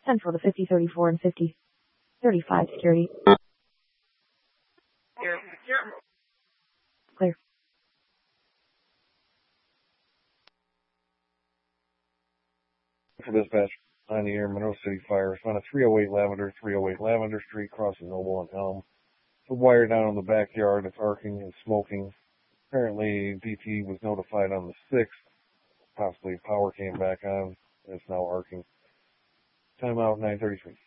Central to 5034 and 5035 security. Clear. For dispatch, 90 Air, Monroe City Fire. Respond to 308 Lavender Street, crossing Noble and Elm. The wire down in the backyard, it's arcing and smoking. Apparently, DT was notified on the 6th. Possibly power came back on, and it's now arcing. Timeout 9:33.